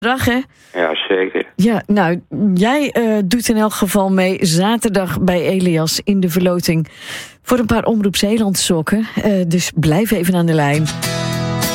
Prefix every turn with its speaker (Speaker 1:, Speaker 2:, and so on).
Speaker 1: Dag, hè?
Speaker 2: Ja, zeker.
Speaker 1: Ja, nou, jij doet in elk geval mee zaterdag bij Elias in de verloting voor een paar Omroep Zeeland sokken. Dus blijf even aan de lijn.